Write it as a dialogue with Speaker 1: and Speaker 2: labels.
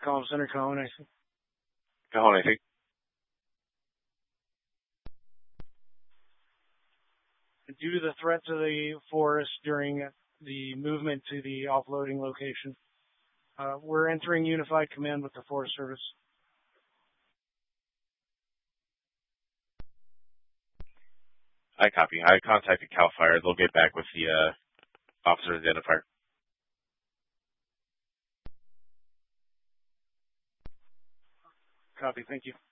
Speaker 1: Comm Center, Cohen, I see.
Speaker 2: Cajon, I think.
Speaker 1: Due to the threat to the forest during the movement to the offloading location, we're entering unified command with the Forest Service.
Speaker 2: I copy. I contacted CAL FIRE. They'll get back with the officer identifier.
Speaker 1: Copy. Thank you.